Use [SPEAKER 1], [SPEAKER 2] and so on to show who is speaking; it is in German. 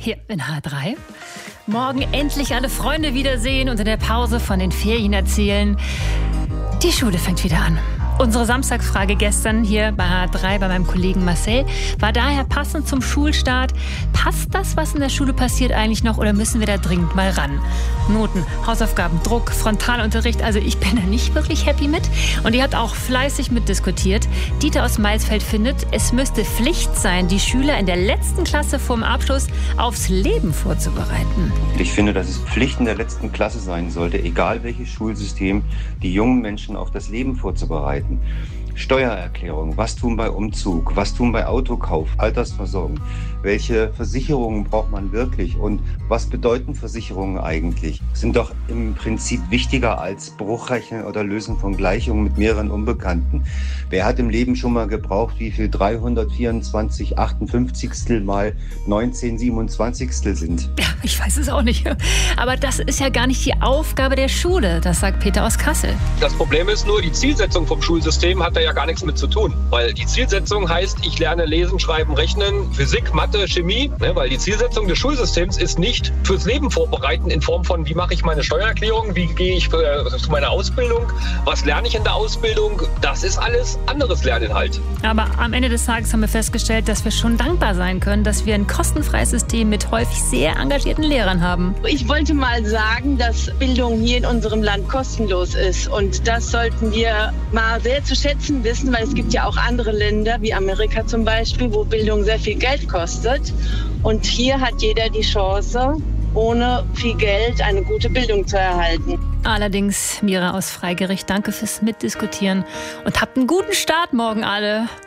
[SPEAKER 1] hier in H3. Morgen endlich alle Freunde wiedersehen und in der Pause von den Ferien erzählen. Die Schule fängt wieder an. Unsere Samstagsfrage gestern hier bei H3 bei meinem Kollegen Marcel war daher passend zum Schulstart. Passt das, was in der Schule passiert, eigentlich noch oder müssen wir da dringend mal ran? Noten, Hausaufgaben, Druck, Frontalunterricht, also ich bin da nicht wirklich happy mit. Und ihr habt auch fleißig mitdiskutiert. Dieter aus Maisfeld findet, es müsste Pflicht sein, die Schüler in der letzten Klasse vorm Abschluss aufs Leben vorzubereiten.
[SPEAKER 2] Ich finde, dass es Pflicht in der letzten Klasse sein sollte, egal welches Schulsystem, die jungen Menschen auf das Leben vorzubereiten. Steuererklärung, was tun bei Umzug, was tun bei Autokauf, Altersversorgung, welche Versicherungen braucht man wirklich und was bedeuten Versicherungen eigentlich? Sind doch im Prinzip wichtiger als Bruchrechnen oder Lösen von Gleichungen mit mehreren Unbekannten. Wer hat im Leben schon mal gebraucht, wie viel 324 58 mal 19 27 sind?
[SPEAKER 1] Ja, ich weiß es auch nicht. Aber das ist ja gar nicht die Aufgabe der Schule, das sagt Peter aus Kassel.
[SPEAKER 3] Das Problem ist nur, die Zielsetzung vom Schulsystem hat da ja gar nichts mit zu tun. Weil die Zielsetzung heißt, ich lerne lesen, schreiben, rechnen, Physik, Mathe, Chemie. Weil die Zielsetzung des Schulsystems ist nicht fürs Leben vorbereiten in Form von, wie mache ich meine Steuererklärung, wie gehe ich zu meiner Ausbildung, was lerne ich in der Ausbildung. Das ist alles anderes Lerninhalt.
[SPEAKER 1] Aber am Ende des Tages haben wir festgestellt, dass wir schon dankbar sein können, dass wir ein kostenfreies System mit häufig sehr engagierten Lehrern haben.
[SPEAKER 4] Ich wollte mal sagen, dass Bildung hier in unserem Land kostenlos ist. Und das sollten wir mal sehr zu schätzen wissen, weil es gibt ja auch andere Länder, wie Amerika zum Beispiel, wo Bildung sehr viel Geld kostet. Und hier hat jeder die Chance, ohne viel Geld eine gute Bildung zu erhalten.
[SPEAKER 1] Allerdings, Mira aus Freigericht, danke fürs Mitdiskutieren und habt einen guten Start morgen alle.